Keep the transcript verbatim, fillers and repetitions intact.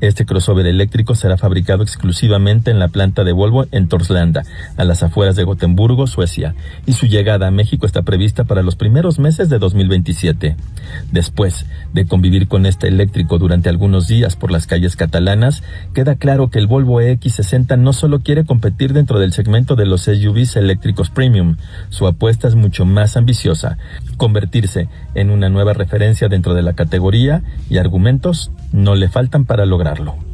Este crossover eléctrico será fabricado exclusivamente en la planta de Volvo en Torslanda, a las afueras de Gotemburgo, Suecia, y su llegada a México está prevista para los primeros meses de dos mil veintisiete. Después de convivir con este eléctrico durante algunos días por las calles catalanas, queda claro que el Volvo E X sesenta no solo quiere competir dentro del segmento de los S U Vs eléctricos premium, su apuesta es mucho más ambiciosa: convertirse en una nueva referencia dentro de la categoría, y argumentos no le faltan para lograrlo.